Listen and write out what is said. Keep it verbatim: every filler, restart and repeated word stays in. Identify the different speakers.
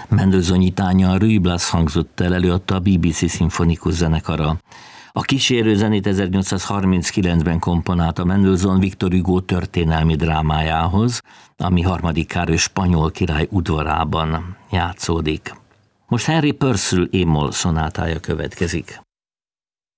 Speaker 1: Mendelssohn nyitánya a Ruy Blas hangzott el, előadta a bé bé cé szimfonikus zenekara. A kísérő zenét ezernyolcszázharminckilencben komponálta Mendelssohn Victor Hugo történelmi drámájához, ami harmadik Károly spanyol király udvarában játszódik. Most Henry Purcell é-moll szonátája következik.